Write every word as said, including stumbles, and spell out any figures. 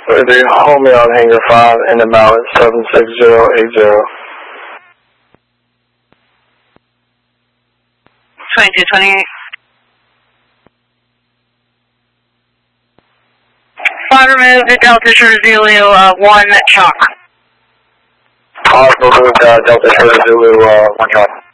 They hold me on Hangar five and about at seven six zero eight zero. twenty-two twenty-eight. Five removed, Delta Sugar Zulu, uh, one chalk. Five removed, uh, Delta Sugar Zulu, uh, one chalk.